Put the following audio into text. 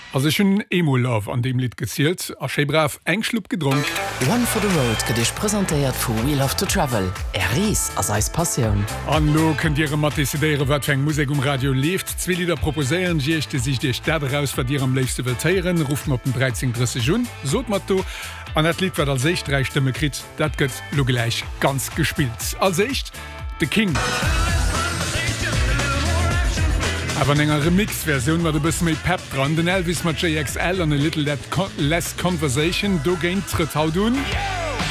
Also schon Emo-Love an dem Lied gezielt, a schei brav eng Schlupp gedrunken. One for the Road gedech präsentiert vu We Love to Travel. Rees as eis Passioun. An lo könnt ihr mat desideiere wat eng Musik Radio lebt. 2 Lieder proposéieren jechte sich de Stadt raus wat dir am leefste Weltieren, ruft op den 13. Jun. Sot mat do, an dat Lied wat als 3 Stimme krit, dat gëtt lo gleich ganz gespielt. Als echt, The King. Aber en enger Remix-Version war de bis méi Pep dran, den Elvis mat JXL an a little less conversation, do géint tritt haut dun. Yeah!